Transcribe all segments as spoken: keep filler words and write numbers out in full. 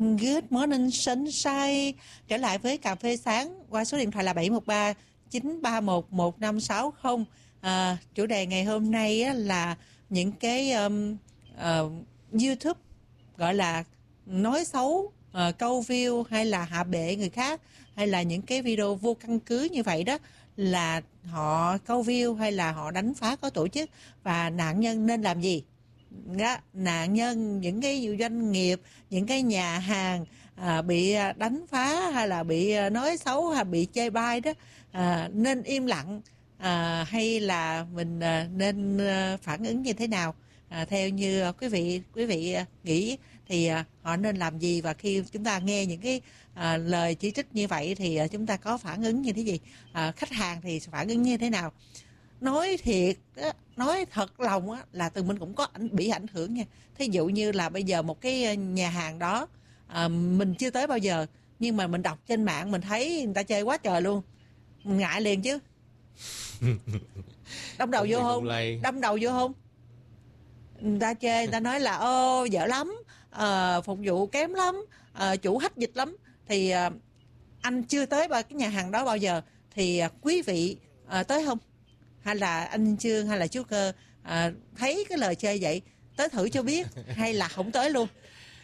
Good morning sunshine. Trở lại với Cà phê sáng qua số điện thoại là bảy một ba chín ba một một năm sáu không. À, chủ đề ngày hôm nay á, là những cái um, uh, YouTube gọi là nói xấu, uh, câu view hay là hạ bệ người khác, hay là những cái video vô căn cứ như vậy đó, là họ câu view hay là họ đánh phá có tổ chức, và nạn nhân nên làm gì. Đó, nạn nhân, những cái doanh nghiệp, những cái nhà hàng à, bị đánh phá hay là bị nói xấu hay bị chê bai đó, à, nên im lặng à, hay là mình à, nên à, phản ứng như thế nào? À, theo như quý vị quý vị nghĩ thì à, họ nên làm gì, và khi chúng ta nghe những cái à, lời chỉ trích như vậy thì à, chúng ta có phản ứng như thế gì? À, khách hàng thì phản ứng như thế nào? Nói thiệt á, nói thật lòng á, là Tường Minh cũng có ảnh bị ảnh hưởng nha. Thí dụ như là bây giờ một cái nhà hàng đó à, mình chưa tới bao giờ, nhưng mà mình đọc trên mạng mình thấy người ta chơi quá trời luôn, mình ngại liền chứ. Đâm đầu vô không? Đâm đầu vô không? Người ta chê, người ta nói là ô dở lắm, à, phục vụ kém lắm, à, chủ hách dịch lắm. Thì à, anh chưa tới ba cái nhà hàng đó bao giờ, thì à, quý vị à, tới không? Hay là anh Trương hay là chú Cơ à, thấy cái lời chơi vậy tới thử cho biết, hay là không tới luôn?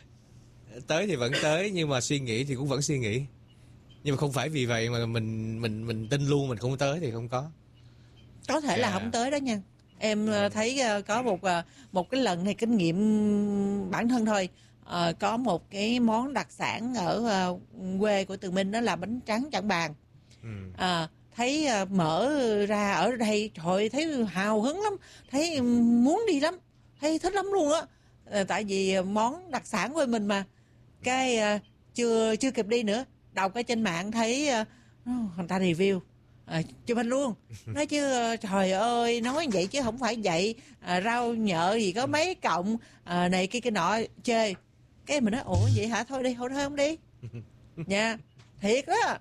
Tới thì vẫn tới, nhưng mà suy nghĩ thì cũng vẫn suy nghĩ. Nhưng mà không phải vì vậy mà mình mình mình tin luôn mình không tới thì không có. Có thể yeah. là không tới đó nha. Em yeah. thấy có một một cái lần này kinh nghiệm bản thân thôi. À, có một cái món đặc sản ở uh, quê của Tường Minh, đó là bánh tráng Trảng Bàng. Ừ. À, thấy uh, mở ra ở đây, trời ơi, thấy hào hứng lắm, thấy muốn đi lắm, thấy thích lắm luôn á. À, tại vì món đặc sản của mình mà. Cái uh, chưa chưa kịp đi nữa, đọc cái trên mạng thấy uh, người ta review, à, chụp hình luôn. Nói chứ uh, trời ơi, nói vậy chứ không phải vậy, à, rau nhợ gì có mấy cộng, à, này kia kia nọ, chê. Cái mình nói ủa vậy hả, thôi đi, thôi không đi nha. Thiệt đó,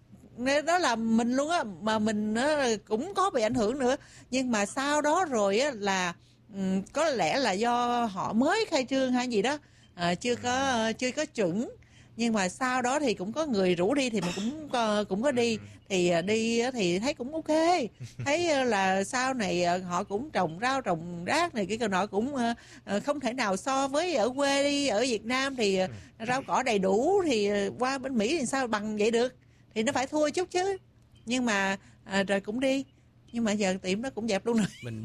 đó là mình luôn á, mà mình cũng có bị ảnh hưởng nữa. Nhưng mà sau đó rồi á là um, có lẽ là do họ mới khai trương hay gì đó, à, chưa có chưa có chuẩn. Nhưng mà sau đó thì cũng có người rủ đi thì mình cũng có, cũng có đi. Thì đi thì thấy cũng ok. Thấy là sau này họ cũng trồng rau trồng rác này cái nọ, cũng không thể nào so với ở quê đi. Ở Việt Nam thì rau cỏ đầy đủ, thì qua bên Mỹ thì sao bằng vậy được, thì nó phải thua chút chứ. Nhưng mà à, rồi cũng đi. Nhưng mà giờ tiệm nó cũng dẹp luôn rồi. Mình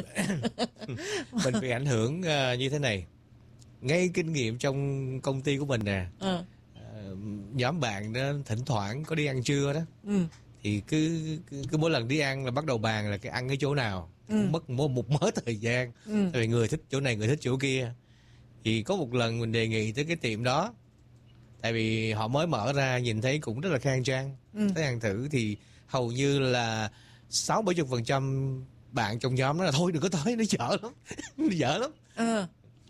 mình bị ảnh hưởng uh, như thế này. Ngay kinh nghiệm trong công ty của mình nè, ừ. uh, nhóm bạn đó thỉnh thoảng có đi ăn trưa đó, ừ. thì cứ, cứ cứ mỗi lần đi ăn là bắt đầu bàn là cái ăn cái chỗ nào, ừ. mất một, một mớ thời gian, ừ. tại vì người thích chỗ này, người thích chỗ kia. Thì có một lần mình đề nghị tới cái tiệm đó, tại vì họ mới mở ra, nhìn thấy cũng rất là khang trang, ừ. tới ăn thử thì hầu như là sáu bảy chục phần trăm bạn trong nhóm nói là thôi đừng có tới, nó dở lắm, nó dở lắm. Ừ.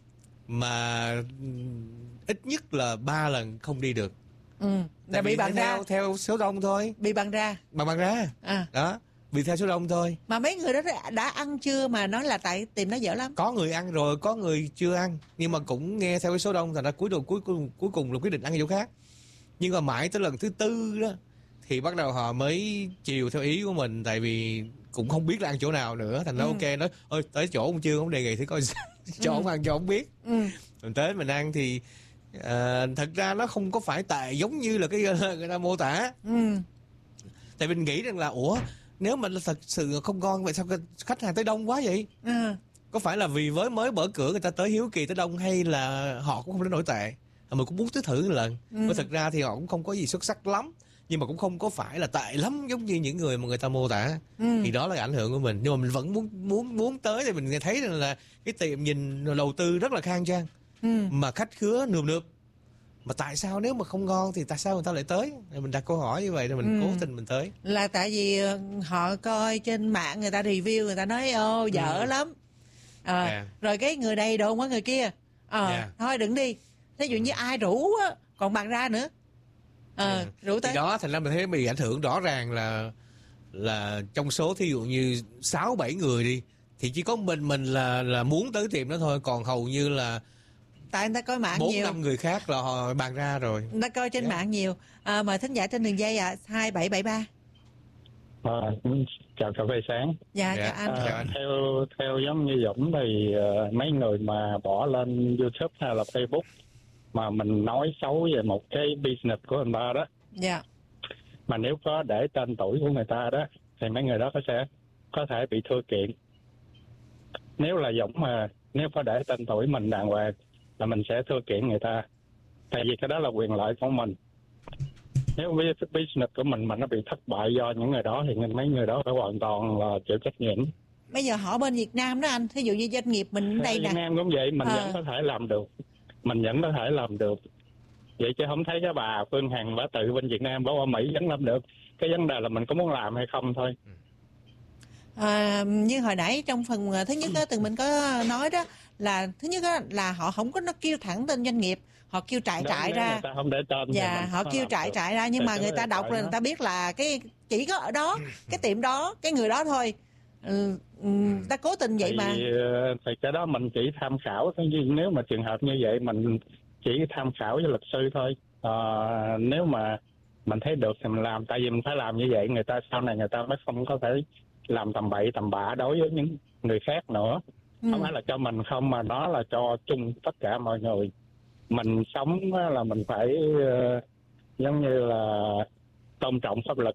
Mà ít nhất là ba lần không đi được. Ừ. Tại bị bằng ra theo, theo số đông thôi. Bị bằng ra. Bằng bằng ra. À. Đó. Vì theo số đông thôi. Mà mấy người đó đã, đã ăn chưa mà nói là tại tiệm nó dở lắm? Có người ăn rồi, có người chưa ăn, nhưng mà cũng nghe theo cái số đông, thành ra cuối cùng cuối cùng cuối cùng là quyết định ăn chỗ khác. Nhưng mà mãi tới lần thứ tư đó thì bắt đầu họ mới chiều theo ý của mình, tại vì cũng không biết là ăn chỗ nào nữa, thành ra ừ. ok nói ơi tới chỗ ông chưa, ông đề nghị thử coi chỗ ông ăn cho ông biết. Ừ. Mình tới mình ăn thì uh, thật ra nó không có phải tệ giống như là cái người ta mô tả. Ừ. Tại mình nghĩ rằng là ủa nếu mà thật sự không ngon vậy sao khách hàng tới đông quá vậy? Ừ. Có phải là vì với mới mở cửa người ta tới hiếu kỳ tới đông, hay là họ cũng không đến nổi tệ, mình cũng muốn tới thử một lần. Ừ. Và thật ra thì họ cũng không có gì xuất sắc lắm, nhưng mà cũng không có phải là tệ lắm giống như những người mà người ta mô tả. Ừ. Thì đó là ảnh hưởng của mình, nhưng mà mình vẫn muốn muốn muốn tới, thì mình thấy rằng là cái tiệm nhìn đầu tư rất là khang trang, ừ. mà khách khứa nườm nượp. Mà tại sao nếu mà không ngon thì tại sao người ta lại tới? Mình đặt câu hỏi như vậy rồi mình ừ. cố tình mình tới. Là tại vì họ coi trên mạng người ta review, người ta nói ô dở ừ. lắm. À, yeah. Rồi cái người này đồn qua người kia, à, yeah. thôi đừng đi. Thí dụ như ai rủ á, còn bằng ra nữa. À, yeah. Rủ tới. Thì đó thành ra mình thấy bị ảnh hưởng rõ ràng là là trong số thí dụ như sáu bảy người đi thì chỉ có mình mình là là muốn tới tiệm đó thôi, còn hầu như là tại người ta coi mạng bốn nhiều, năm người khác là họ bàn ra rồi. người ta coi trên Yeah. mạng nhiều. À, mời thính giả trên đường dây ạ, à, hai bảy bảy ba. À, chào cà phê sáng. Dạ, Dạ, chào anh. À, chào anh. theo theo giống như Dũng thì uh, mấy người mà bỏ lên YouTube hay là Facebook mà mình nói xấu về một cái business của người ta đó, Dạ. mà nếu có để tên tuổi của người ta đó thì mấy người đó có sẽ có thể bị thưa kiện. Nếu là Dũng mà nếu có để tên tuổi mình đàng hoàng là mình sẽ thưa kiện người ta, tại vì cái đó là quyền lợi của mình. Nếu business của mình mà nó bị thất bại do những người đó thì mấy người đó phải hoàn toàn là chịu trách nhiệm. Bây giờ họ bên Việt Nam đó anh, thí dụ như doanh nghiệp mình ở đây nè. Việt Nam cũng vậy, mình à. vẫn có thể làm được, mình vẫn có thể làm được. Vậy chứ không thấy cái bà Phương Hằng bà tự bên Việt Nam, bà qua Mỹ vẫn làm được. Cái vấn đề là mình có muốn làm hay không thôi. À, như hồi nãy trong phần thứ nhất đó, Tường Minh có nói đó là thứ nhất đó, là họ không có nó kêu thẳng tên doanh nghiệp, họ kêu trại trại ra. Người ta không để tên. Dạ, họ kêu trại được. trại ra nhưng thì mà người ta đọc là người ta biết là cái chỉ có ở đó, cái tiệm đó, cái người đó thôi. Ừ, người ta cố tình vậy thì, mà. Thì cái đó mình chỉ tham khảo thôi. Nếu mà trường hợp như vậy mình chỉ tham khảo với luật sư thôi. À, nếu mà mình thấy được thì mình làm, tại vì mình phải làm như vậy người ta sau này người ta mới không có thể làm tầm bậy tầm bạ đối với những người khác nữa. Ừ. Không phải là cho mình không mà nó là cho chung tất cả mọi người. Mình sống là mình phải uh, giống như là tôn trọng pháp luật.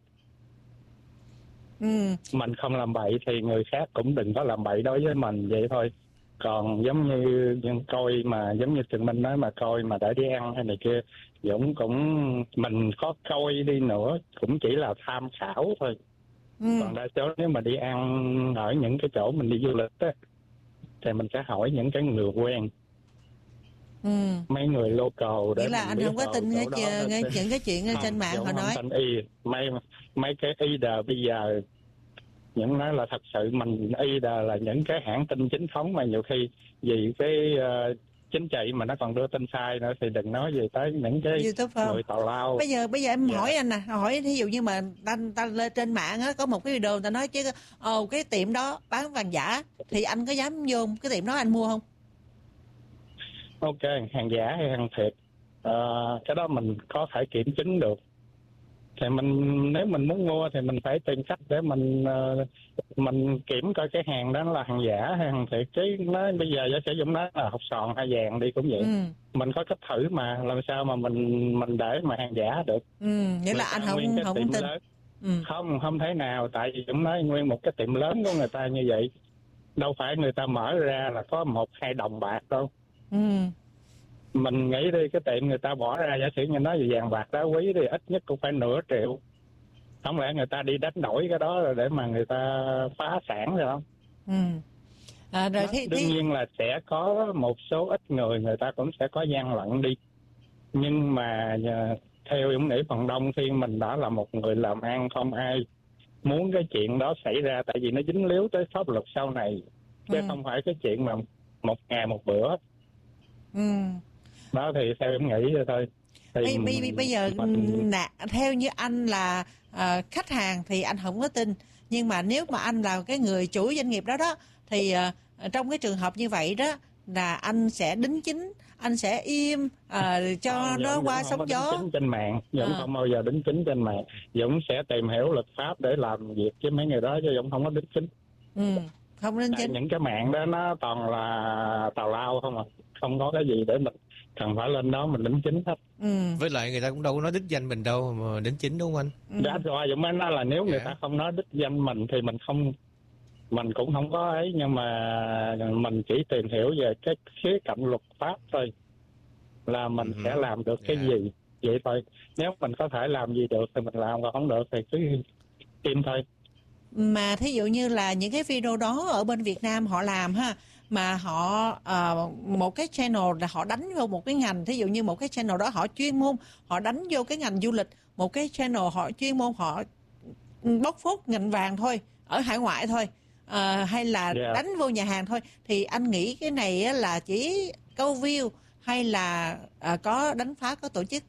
Ừ. Mình không làm bậy thì người khác cũng đừng có làm bậy đối với mình, vậy thôi. Còn giống như coi mà giống như Tường Minh nói mà coi mà để đi ăn hay này kia, Dũng cũng mình có coi đi nữa cũng chỉ là tham khảo thôi. Ừ. Còn đa số nếu mà đi ăn ở những cái chỗ mình đi du lịch á thì mình sẽ hỏi những cái người quen. Ừ. Mấy người local để nghĩa là anh không có tin hết nghe những cái chuyện không, trên mạng họ nói. Tin y mấy mấy cái y đờ bây giờ những nói là thật sự mình y đờ là những cái hãng tin chính thống mà nhiều khi vì cái uh, chính trị mà nó còn đưa tin sai nữa thì đừng nói gì tới những cái người tào lao. Bây giờ bây giờ em yeah. hỏi anh nè, hỏi ví dụ như mà ta, ta lên trên mạng á có một cái video người ta nói chứ ồ cái tiệm đó bán vàng giả thì anh có dám vô cái tiệm đó anh mua không? Ok, hàng giả hay hàng thiệt à, cái đó mình có thể kiểm chứng được. Thì mình nếu mình muốn mua thì mình phải tìm cách để mình uh, mình kiểm coi cái hàng đó là hàng giả hay hàng thiệt. Chứ nó bây giờ giả sử Dũng nói là hột sòn hay vàng đi cũng vậy. Ừ. Mình có cách thử mà làm sao mà mình mình để mà hàng giả được. Ừ, nghĩa là anh không không tin. Ừ. Không không thể nào, tại vì Dũng nói nguyên một cái tiệm lớn của người ta như vậy, đâu phải người ta mở ra là có một hai đồng bạc đâu. Ừ. Mình nghĩ đi cái tiệm người ta bỏ ra giả sử như nói về vàng bạc đá quý thì ít nhất cũng phải nửa triệu. Không lẽ người ta đi đánh đổi cái đó rồi để mà người ta phá sản rồi không? Ừ. À, rồi thì, đương thì... nhiên là sẽ có một số ít người người ta cũng sẽ có gian lận đi. Nhưng mà theo Dũng nghĩ phần đông khi mình đã là một người làm ăn, không ai muốn cái chuyện đó xảy ra, tại vì nó dính líu tới pháp luật sau này. Chứ ừ. không phải cái chuyện mà một ngày một bữa. Ừ. Đó thì theo em nghĩ vậy thôi. Thì bây, bây, bây giờ mình... nè, theo như anh là uh, khách hàng thì anh không có tin, nhưng mà nếu mà anh là cái người chủ doanh nghiệp đó đó thì uh, trong cái trường hợp như vậy đó là anh sẽ đính chính, anh sẽ im uh, cho à, nó qua sóng gió. Dũng trên mạng, Dũng à. không bao giờ đính chính trên mạng. Dũng sẽ tìm hiểu luật pháp để làm việc với mấy người đó chứ Dũng không có đính chính. Ừ, không đính chính. Những cái mạng đó nó toàn là tào lao không à, không có cái gì để mình cần phải lên đó mình đính chính hết. Ừ. Với lại người ta cũng đâu có nói đích danh mình đâu mà đính chính đúng không anh? Ừ. Đã rồi, Dũng mới nói là nếu người yeah. ta không nói đích danh mình thì mình không, mình cũng không có ấy, nhưng mà mình chỉ tìm hiểu về cái khía cạnh luật pháp thôi là mình ừ. sẽ làm được cái yeah. gì vậy thôi. Nếu mình có thể làm gì được thì mình làm, còn không được thì cứ im thôi. Mà thí dụ như là những cái video đó ở bên Việt Nam họ làm ha, mà họ uh, một cái channel là họ đánh vô một cái ngành, thí dụ như một cái channel đó họ chuyên môn họ đánh vô cái ngành du lịch, một cái channel họ chuyên môn họ bóc phốt ngành vàng thôi, ở hải ngoại thôi, uh, hay là yeah. đánh vô nhà hàng thôi, thì anh nghĩ cái này là chỉ câu view hay là uh, có đánh phá, có tổ chức?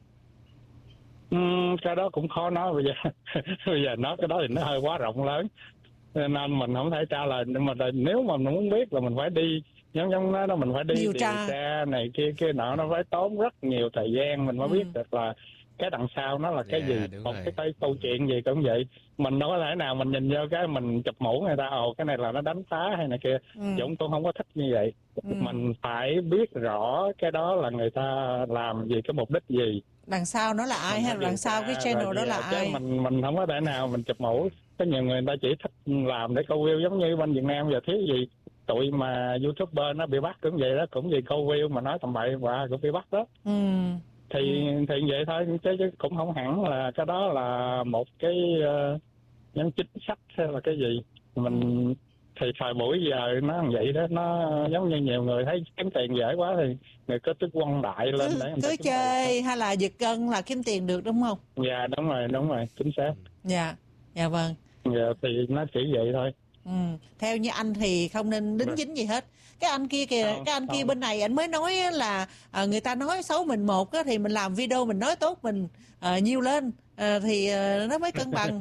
Uhm, cái đó cũng khó nói bây giờ. Bây giờ nói cái đó thì nó hơi quá rộng lớn nên mình không thể trả lời. Nhưng mà nếu mà mình muốn biết là mình phải đi giống giống nó đó, mình phải đi Điều điều tra. tra này kia kia nọ, nó phải tốn rất nhiều thời gian mình mới Ừ. biết được là cái đằng sau nó là cái Dạ, gì, đúng một rồi. cái tay câu chuyện gì cũng vậy. Mình đâu có thể nào mình nhìn vô cái mình chụp mũ người ta, ồ cái này là nó đánh phá hay này kia. Ừ. Dũng tôi không có thích như vậy. Ừ. Mình phải biết rõ cái đó là người ta làm gì, cái mục đích gì. Đằng sau nó là ai Mình hay phải đằng điều sau tra cái rồi channel đó gì là à, chứ ai? mình mình không có thể nào mình chụp mũ. Có nhiều người ta chỉ thích làm để câu view, giống như bên Việt Nam giờ thiếu gì tụi mà YouTuber nó bị bắt cũng vậy đó, cũng vì câu view mà nói tầm bậy và cũng bị bắt đó. Ừ. Thì Ừ. thì vậy thôi, chứ, chứ cũng không hẳn là cái đó là một cái uh, những chính sách hay là cái gì. Mình Ừ. thì thời buổi giờ nó như vậy đó, nó giống như nhiều người thấy kiếm tiền dễ quá thì người có tức quăng đại lên Cứ, để người ta cứ kiếm tiền. chơi hay là giật gân là kiếm tiền được đúng không? Dạ đúng rồi, đúng rồi, chính xác. Dạ, dạ vâng. Dạ thì nó chỉ vậy thôi. Ừ. Theo như anh thì không nên đính dính gì hết. Cái anh kia kìa, Không, cái anh kia không. bên này anh mới nói á là à, người ta nói xấu mình một á, thì mình làm video mình nói tốt mình à, nhiều lên à, thì à, nó mới cân bằng.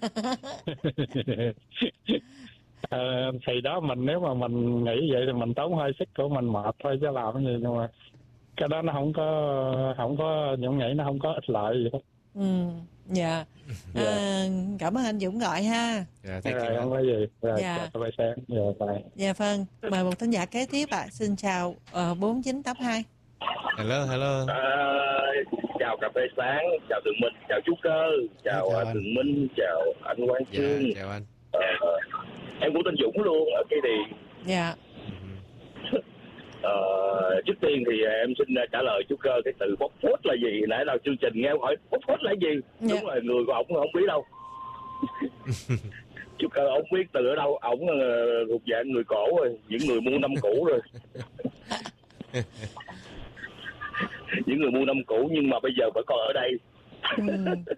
Ờ, thì đó, mình nếu mà mình nghĩ vậy thì mình tốn hơi sức của mình mệt thôi chứ làm cái gì. Nhưng mà cái đó nó không có không có Dũng nghĩ nó không có ích lợi gì hết. Ừ. Dạ. À, cảm ơn anh Dũng gọi ha. Dạ, thank Rồi you. không có gì. Rồi Dạ. chào các bạn. Dạ bye. Dạ vâng, mời một thính giả kế tiếp ạ. Xin chào uh, bốn chín tám hai. Hello, hello. À, chào cà phê sáng, chào Tường Minh, chào chú Cơ, chào, Chào chào anh. Tường Minh, chào anh Quang Dạ, Trương. chào anh. Ờ, em cũng tên Dũng luôn ở cái gì. Dạ. Ờ, trước tiên thì em xin trả lời chú Cơ cái từ bóc phốt là gì. Nãy đầu chương trình nghe em hỏi bóc phốt là gì. Dạ. Đúng là người của ổng không biết đâu. Chú Cơ ổng biết từ ở đâu. Ổng uh, thuộc dạng người cổ rồi, những người mua năm cũ rồi. Những người mua năm cũ nhưng mà bây giờ vẫn còn ở đây. Ừ.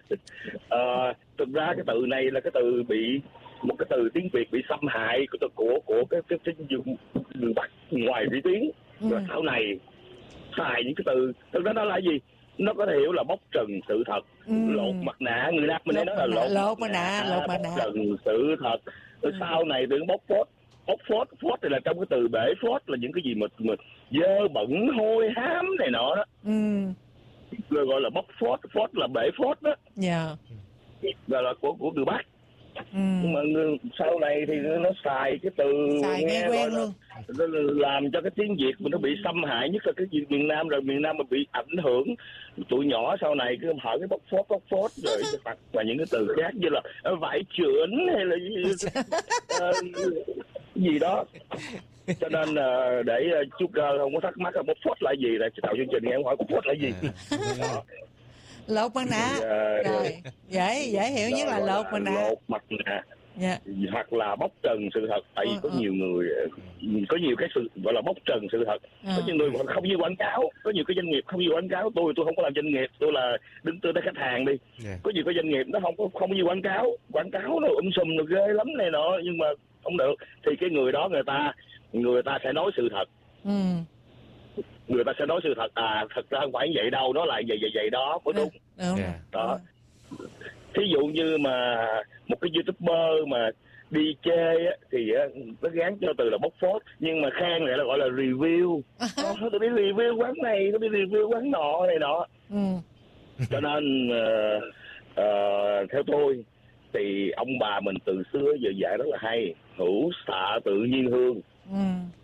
À, thực ra cái từ này là cái từ bị một cái từ tiếng Việt bị xâm hại của của của cái cái cái người Bắc ngoài vĩ tiếng. Ừ. Rồi sau này xài những cái từ, thực ra nó là gì? Nó có thể hiểu là bóc trần sự thật, Ừ. lột mặt nạ. Người Nam mình hay nói là Lột mặt nạ, lột lột mặt nạ, lột mặt bóc nạ. trần sự thật. Rồi Ừ. sau này từ bóc phốt, bóc phốt, phốt thì là trong cái từ bể phốt là những cái gì mà mà dơ bẩn hôi hám này nọ đó. Ừ. Rồi gọi là bóc phốt, phốt là bể phốt đó. Dạ. Là, là của của người Bắc. Ừ. Nhưng mà người, sau này thì nó xài cái từ Xài nghe gọi quen là- luôn. nó làm cho cái tiếng Việt mình nó bị xâm hại, nhất là cái gì miền Nam, rồi miền Nam mà bị ảnh hưởng. Tụi nhỏ sau này cứ hỏi cái bóc phốt bóc phốt rồi hoặc và những cái từ khác như là ờ, vải chưởng hay là gì, ờ, gì đó. Cho nên uh, để uh, chú Cơ không có thắc mắc là bóc phốt là gì, là tạo chương trình nghe em hỏi bóc phốt là gì. Đó. Lột mặt nạ. Thì, ờ, Rồi, dễ dễ hiểu nhất là gọi lột mặt nạ. lột mặt nạ. Dạ. Hoặc là bóc trần sự thật, tại vì Ừ, có ừ. nhiều người có nhiều cái sự gọi là bóc trần sự thật. Ừ. Có nhiều người không như quảng cáo, có nhiều cái doanh nghiệp không như quảng cáo. Tôi tôi không có làm doanh nghiệp, tôi là đứng tôi tới khách hàng đi. Dạ. Có nhiều cái doanh nghiệp nó không có không như quảng cáo, quảng cáo nó um sùm nó ghê lắm này nọ, nhưng mà không được. Thì cái người đó người ta người ta sẽ nói sự thật. Ừ. Người ta sẽ nói sự thật, à thật ra không phải vậy đâu, nó là vậy vậy vậy đó, có đúng. Đúng. Dạ. Đó. Thí dụ như mà một cái YouTuber mà đi chê á, thì á, nó gán cho từ là bóc phốt, nhưng mà khen lại là gọi là review. Ờ, tôi đi review quán này, tôi đi review quán nọ này nọ. Ừ. Cho nên uh, uh, theo tôi thì ông bà mình từ xưa giờ dạy rất là hay, hữu xạ tự nhiên hương. Ừ.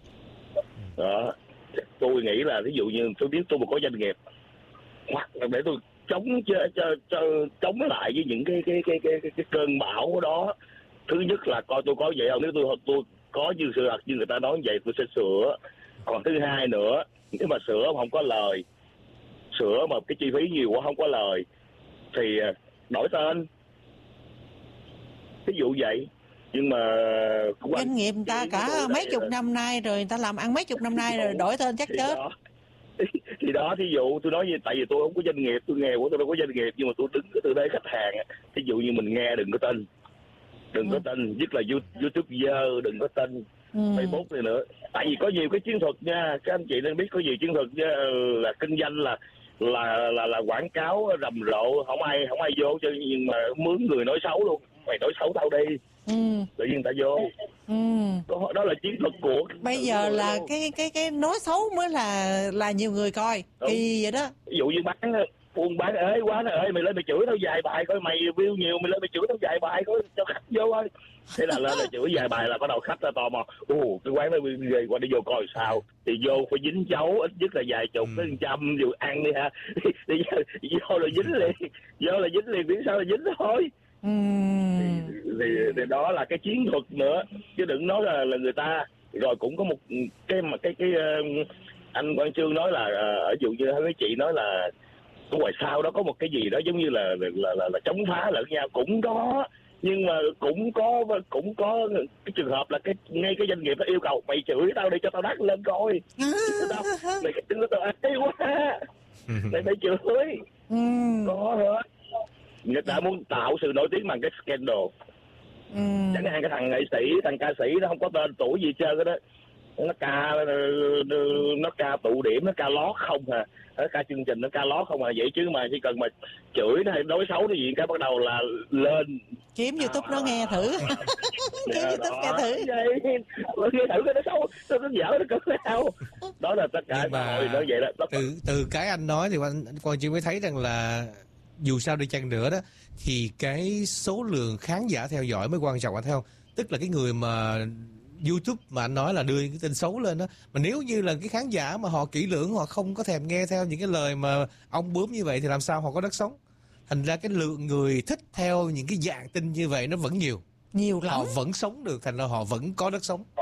Đó. Tôi nghĩ là ví dụ như tôi biết tôi mà có doanh nghiệp, hoặc là để tôi chống cho, cho, cho chống lại với những cái cái cái cái, cái, cái cơn bão đó. Thứ nhất là coi tôi có vậy không, nếu tôi tôi có như sự thật như người ta nói vậy tôi sẽ sửa. Còn thứ hai nữa, nếu mà sửa mà không có lời, sửa mà cái chi phí nhiều quá không có lời thì đổi tên, ví dụ vậy. Nhưng mà Doanh nghiệp người ta cả mấy chục năm nay rồi, người ta làm ăn mấy chục năm nay rồi, đổi tên chắc thì chết. đó, thì đó, thí dụ tôi nói như tại vì tôi không có doanh nghiệp, tôi nghèo quá, tôi đâu có doanh nghiệp, nhưng mà tôi đứng từ đây khách hàng. Thí dụ như mình nghe đừng có tin, đừng có tin, nhất là YouTube giờ đừng có tin. Ừ. Facebook này nữa, tại vì có nhiều cái chiến thuật nha, các anh chị nên biết có nhiều chiến thuật nha, là kinh doanh là là là là quảng cáo rầm rộ, không ai không ai vô cho, nhưng mà mướn người nói xấu luôn, mày nói xấu tao đi, Ừ. Tự nhiên người ta vô. Ừ. Đó, đó là chiến thuật của Bây giờ là cái cái cái nói xấu mới là là nhiều người coi. Đúng. Kỳ vậy đó. Ví dụ như bán buôn bán ế quá nó ơi, mày lên mày chửi tao vài bài coi, mày view nhiều mày lên mày chửi tao vài bài coi cho khách vô thôi. Thế là lên là chửi vài bài là bắt đầu khách ra tò mò, ồ cái quán đó ghê qua đi vô coi sao, thì vô phải dính chấu ít nhất là vài chục tới ừ. trăm dù ăn đi ha. Thì vô là dính liền, vô là dính liền, biết sao là dính thôi. Ừ. Thì, thì, thì đó là cái chiến thuật nữa, chứ đừng nói là là người ta. Rồi cũng có một cái mà cái cái uh, anh Quang Trương nói là ở uh, dụ như mấy chị nói là ở ngoài sau đó có một cái gì đó giống như là là là, là, là chống phá lẫn nhau, cũng có, nhưng mà cũng có cũng có cái trường hợp là cái ngay cái doanh nghiệp nó yêu cầu mày chửi tao đi cho tao đắt lên coi. Tao mày cái tiếng tao ế quá mày phải chửi. Ừ. Có hết. Người ta muốn tạo sự nổi tiếng bằng cái scandal. Ừ. Chẳng hạn cái thằng nghệ sĩ, thằng ca sĩ nó không có tên tuổi gì trơn cái đó, nó ca nó ca tụ điểm, nó ca lót không à, nó ca chương trình nó ca lót không à, vậy chứ mà chỉ cần mà chửi hay nói xấu cái gì cái bắt đầu là lên kiếm YouTube nó nghe thử. Kiếm YouTube nghe thử. Vậy nghe thử cái nó xấu, nó dở nó cỡ nào. Đó là tất cả xã hội nói vậy đó. Từ từ cái anh nói thì anh Quang Trương mới thấy rằng là dù sao đi chăng nữa đó thì cái số lượng khán giả theo dõi mới quan trọng, anh thấy không? Tức là cái người mà YouTube mà anh nói là đưa cái tin xấu lên đó, mà nếu như là cái khán giả mà họ kỹ lưỡng, họ không có thèm nghe theo những cái lời mà ông bướm như vậy thì làm sao họ có đất sống. Thành ra cái lượng người thích theo những cái dạng tin như vậy nó vẫn nhiều. Nhiều lắm. Họ vẫn sống được, thành ra họ vẫn có đất sống.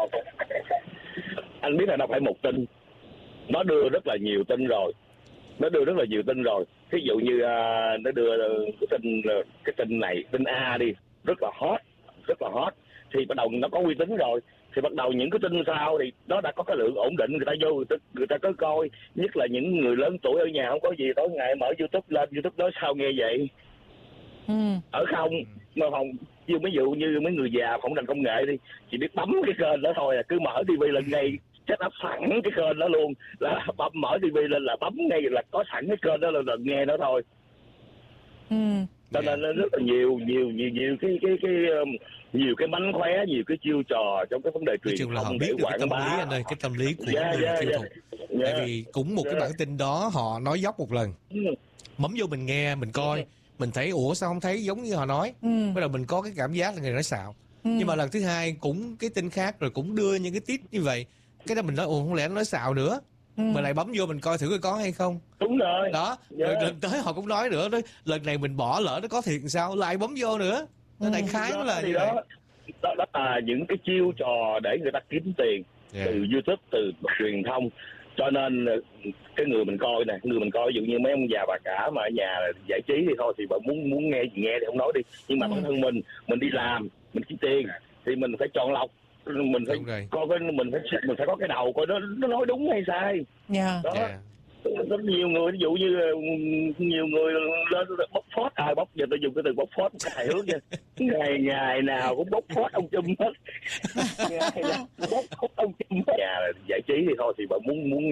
Anh biết là đâu phải một tin, nó đưa rất là nhiều tin rồi, nó đưa rất là nhiều tin rồi. Ví dụ như uh, nó đưa cái tin cái tin này, tin A đi, rất là hot, rất là hot, thì bắt đầu nó có uy tín rồi, thì bắt đầu những cái tin sau thì nó đã có cái lượng ổn định, người ta vô người ta, người ta có coi, nhất là những người lớn tuổi ở nhà không có gì tối ngày mở YouTube lên, YouTube nói sao nghe vậy. Ừ. Ở không mà không, như ví dụ như mấy người già không rành công nghệ đi, chỉ biết bấm cái kênh đó thôi à, cứ mở tivi lên ngay set up sẵn cái kênh đó luôn, là bấm mở tivi lên là bấm ngay là có sẵn cái kênh đó là, là nghe đó thôi. Ừ. Cho nên yeah. rất là nhiều nhiều nhiều nhiều cái cái cái um, nhiều cái mánh khóe, nhiều cái chiêu trò trong cái vấn đề truyền thông là họ biết được cái tâm lý anh ơi, cái tâm lý của yeah, người yeah, tiêu yeah. thụ. Yeah. Tại vì cũng một yeah. cái bản tin đó họ nói dốc một lần, ừ. bấm vô mình nghe, mình coi, ừ. mình thấy ủa sao không thấy giống như họ nói, ừ. bắt đầu mình có cái cảm giác là người nói xạo. Ừ. Nhưng mà lần thứ hai cũng cái tin khác rồi cũng đưa những cái tip như vậy, cái đó mình nói ủa không lẽ nó nói xạo nữa. Ừ. Mình lại bấm vô mình coi thử coi có hay không. Đúng rồi. Đó, yeah. rồi lần tới họ cũng nói nữa, nói, lần này mình bỏ lỡ nó có thiệt sao, lại bấm vô nữa. Nó đại khái nó là như vậy. Đó, đó, đó là những cái chiêu trò để người ta kiếm tiền yeah. từ YouTube, từ truyền thông. Cho nên cái người mình coi nè, người mình coi ví dụ như mấy ông già bà cả mà ở nhà giải trí thì thôi, thì bà muốn muốn nghe gì nghe thì không nói đi. Nhưng mà ừ. bản thân mình, mình đi làm, mình kiếm tiền thì mình phải chọn lọc, mình phải coi cái mình phải mình phải có cái đầu coi nó nó nói đúng hay sai. Yeah. Đó. Yeah. Rất nhiều người, ví dụ như nhiều người lên bóc phốt, à bóc, giờ tôi dùng cái từ bóc phốt hài hước nha, ngày ngày nào cũng bóc phốt ông Trump hết, ngày nào bóc phốt ông Trump hết. Nhà giải trí thì thôi, thì bà muốn muốn